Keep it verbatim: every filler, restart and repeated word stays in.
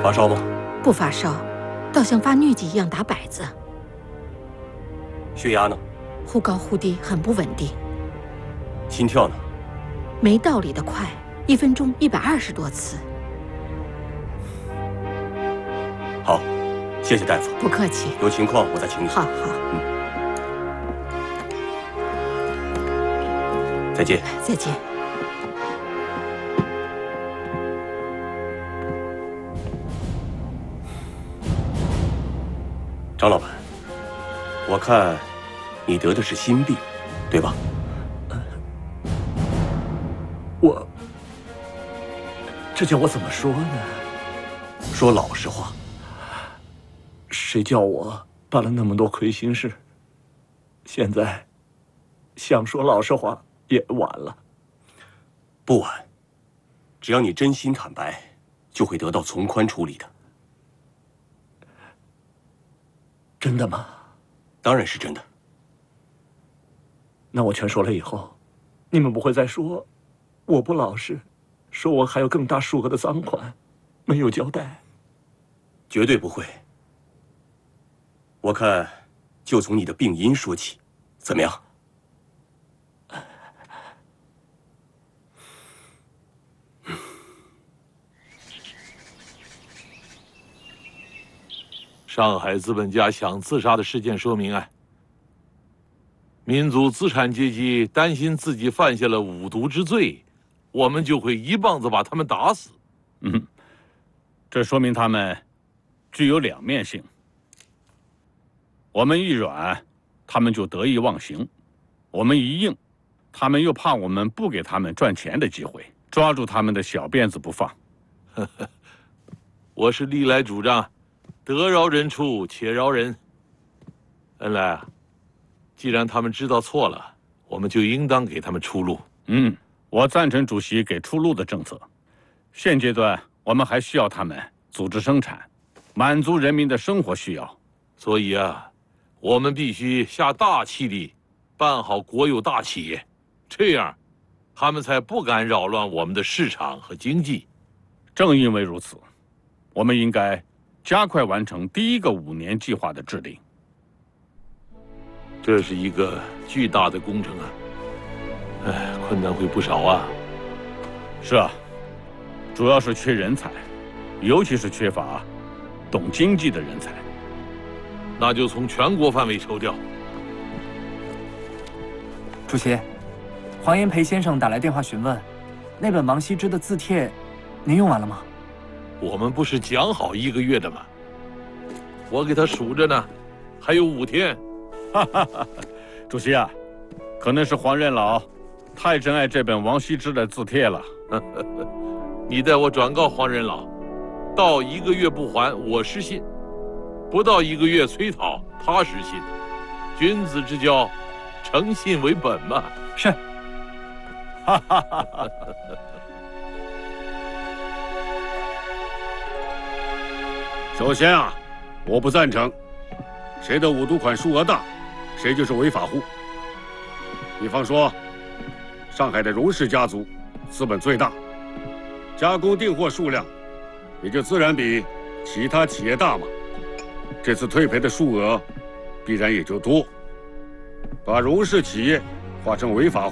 发烧吗？ 不发烧，倒像发疟疾一样打摆子。 血压呢？ 忽高忽低，很不稳定。 心跳呢？ 没道理的快，一分钟一百二十多次。 好，谢谢大夫。 不客气。 有情况我再请你。 好好。 嗯。再见。 再见。 张老板，我看你得的是心病，对吧？ 我，这叫我怎么说呢？ 说老实话。 谁叫我办了那么多亏心事？现在想说老实话也晚了。 不晚，只要你真心坦白，就会得到从宽处理的。 真的吗？ 当然是真的。 那我全说了以后，你们不会再说我不老实，说我还有更大数额的赃款没有交代？ 绝对不会。我看，就从你的病因说起，怎么样？ 上海资本家想自杀的事件说明啊，民族资产阶级担心自己犯下了五毒之罪，我们就会一棒子把他们打死。 嗯，这说明他们具有两面性。我们一软，他们就得意忘形；我们一硬，他们又怕我们不给他们赚钱的机会，抓住他们的小辫子不放。 我是历来主张得饶人处且饶人。恩来啊，既然他们知道错了，我们就应当给他们出路。 嗯，我赞成主席给出路的政策。现阶段我们还需要他们组织生产，满足人民的生活需要。 所以啊，我们必须下大气力办好国有大企业，这样他们才不敢扰乱我们的市场和经济。 正因为如此，我们应该加快完成第一个五年计划的制定。 这是一个巨大的工程啊，哎，困难会不少啊。 是啊，主要是缺人才，尤其是缺乏懂经济的人才。 那就从全国范围抽调。 主席，黄炎培先生打来电话询问，那本王羲之的字帖，您用完了吗？ 我们不是讲好一个月的吗？我给他数着呢，还有五天。 哈哈哈！主席啊，可能是黄任老太珍爱这本王羲之的字帖了。 你代我转告黄任老，到一个月不还，我失信；不到一个月催讨，他失信。君子之交，诚信为本嘛。 是。 哈哈哈哈！ 首先啊，我不赞成，谁的五毒款数额大，谁就是违法户。比方说，上海的荣氏家族资本最大，加工订货数量也就自然比其他企业大嘛。这次退赔的数额必然也就多。把荣氏企业划成违法户